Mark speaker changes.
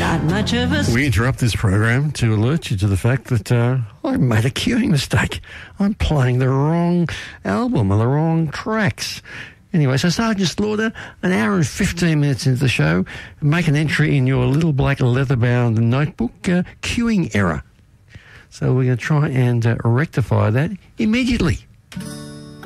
Speaker 1: Not much of a...
Speaker 2: We interrupt this program to alert you to the fact that I made a queuing mistake. I'm playing the wrong album or the wrong tracks. Anyway, so Sergeant Slaughter, an hour and 15 minutes into the show, make an entry in your little black leather-bound notebook, queuing error. So we're going to try and rectify that immediately.